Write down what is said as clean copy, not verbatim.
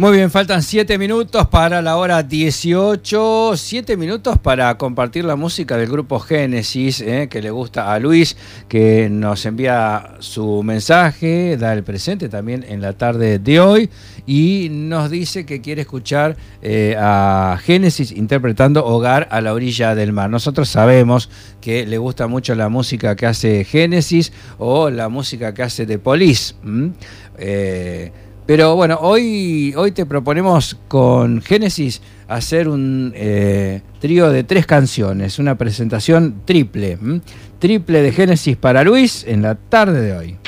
Muy bien, faltan 7 minutos para la hora 18. 7 minutos para compartir la música del grupo Génesis, que le gusta a Luis, que nos envía su mensaje, da el presente también en la tarde de hoy y nos dice que quiere escuchar a Génesis interpretando Hogar a la orilla del mar. Nosotros sabemos que le gusta mucho la música que hace Génesis o la música que hace The Police. Pero bueno, hoy te proponemos con Génesis hacer un trío de 3 canciones, una presentación triple de Génesis para Luis en la tarde de hoy.